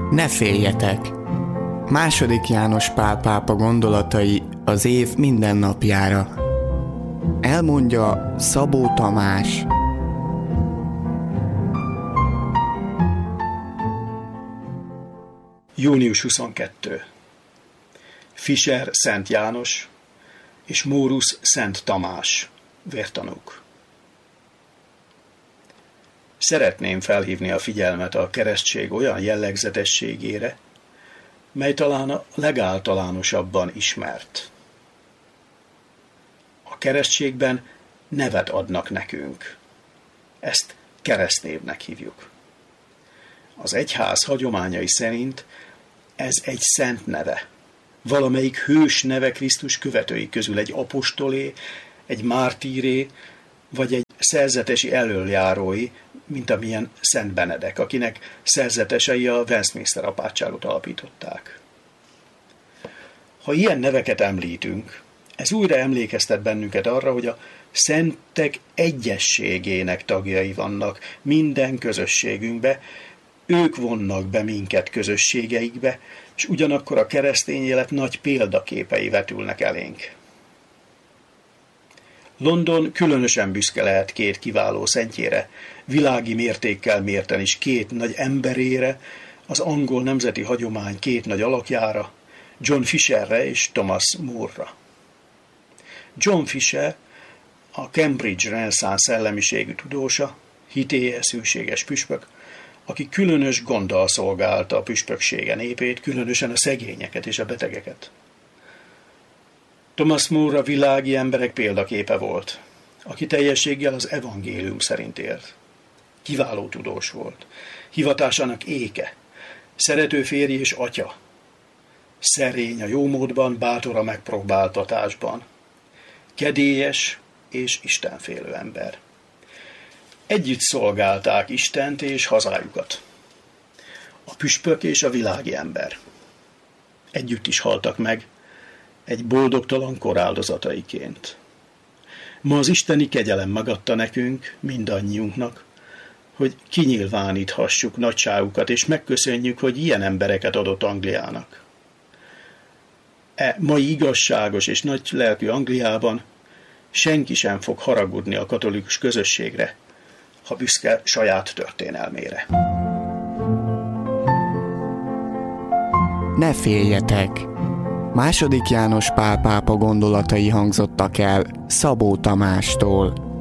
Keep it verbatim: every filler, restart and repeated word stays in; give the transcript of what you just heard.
Ne féljetek! Második János Pál pápa gondolatai az év minden napjára. Elmondja Szabó Tamás. június huszonkettő. Fischer Szent János és Mórus Szent Tamás, vértanúk. Szeretném felhívni a figyelmet a keresztség olyan jellegzetességére, mely talán a legáltalánosabban ismert. A keresztségben nevet adnak nekünk. Ezt keresztnévnek hívjuk. Az egyház hagyományai szerint ez egy szent neve. Valamelyik hős neve Krisztus követői közül, egy apostolé, egy mártíré, vagy egy szerzetesi elöljárói, mint amilyen Szent Benedek, akinek szerzetesei a Westminster apátságot alapították. Ha ilyen neveket említünk, ez újra emlékeztet bennünket arra, hogy a szentek egyességének tagjai vannak minden közösségünkbe, ők vonnak be minket közösségeikbe, és ugyanakkor a keresztény élet nagy példaképei vetülnek elénk. London különösen büszke lehet két kiváló szentjére, világi mértékkel mérten is két nagy emberére, az angol nemzeti hagyomány két nagy alakjára, John Fisherre és Thomas More-ra. John Fisher a Cambridge reneszánsz szellemiségű tudósa, hitéhez hűséges püspök, aki különös gonddal szolgálta a püspöksége népét, különösen a szegényeket és a betegeket. Thomas More a világi emberek példaképe volt, aki teljességgel az evangélium szerint élt. Kiváló tudós volt, hivatásának éke, szerető férj és atya, szerény a jómódban, bátor a megpróbáltatásban, kedélyes és istenfélő ember. Együtt szolgálták Istent és hazájukat. A püspök és a világi ember. Együtt is haltak meg, egy boldogtalan kor áldozataiként. Ma az isteni kegyelem megadta nekünk, mindannyiunknak, hogy kinyilváníthassuk nagyságukat, és megköszönjük, hogy ilyen embereket adott Angliának. E mai igazságos és nagy lelkű Angliában senki sem fog haragudni a katolikus közösségre, ha büszke saját történelmére. Ne féljetek! Második János Pál pápa gondolatai hangzottak el Szabó Tamástól.